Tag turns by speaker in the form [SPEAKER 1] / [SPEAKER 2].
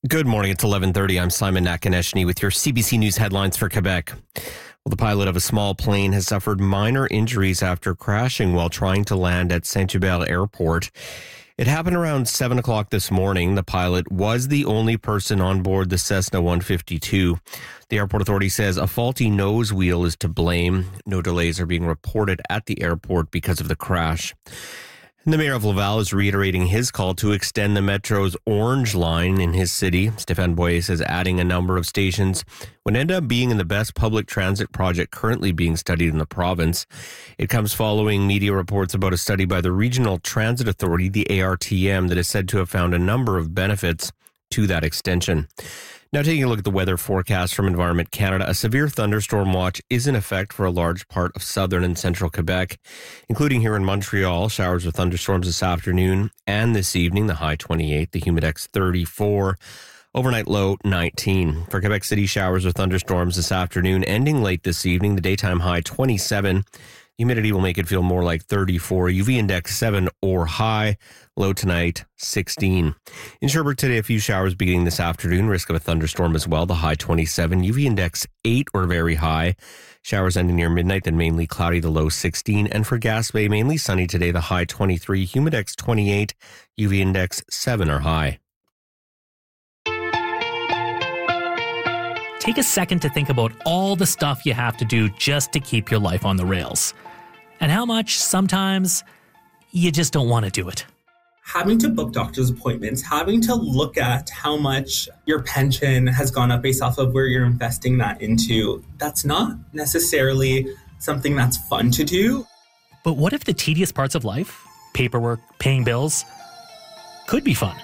[SPEAKER 1] Good morning. It's 11:30. I'm Simon Nakaneshny with your CBC News headlines for Quebec. Well, the pilot of a small plane has suffered minor injuries after crashing while trying to land at Saint-Hubert Airport. It happened around 7 o'clock this morning. The pilot was the only person on board the Cessna 152. The airport authority says a faulty nose wheel is to blame. No delays are being reported at the airport because of the crash. And the mayor of Laval is reiterating his call to extend the Metro's Orange Line in his city. Stéphane Boyer says adding a number of stations would end up being the best public transit project currently being studied in the province. It comes following media reports about a study by the Regional Transit Authority, the ARTM, that is said to have found a number of benefits to that extension. Now, taking a look at the weather forecast from Environment Canada, a severe thunderstorm watch is in effect for a large part of southern and central Quebec, including here in Montreal. Showers or thunderstorms this afternoon and this evening, the high 28, the humidex 34, overnight low 19. For Quebec City, showers or thunderstorms this afternoon, ending late this evening, the daytime high 27. Humidity will make it feel more like 34. UV index 7 or high. Low tonight, 16. In Sherbrooke today, a few showers beginning this afternoon. Risk of a thunderstorm as well. The high 27. UV index 8 or very high. Showers ending near midnight, then mainly cloudy, the low 16. And for Gaspé, mainly sunny today, the high 23. Humidex 28. UV index 7 or high.
[SPEAKER 2] Take a second to think about all the stuff you have to do just to keep your life on the rails. And how much, sometimes, you just don't want to do it.
[SPEAKER 3] Having to book doctor's appointments, having to look at how much your pension has gone up based off of where you're investing that into, that's not necessarily something that's fun to do.
[SPEAKER 2] But what if the tedious parts of life, paperwork, paying bills, could be fun?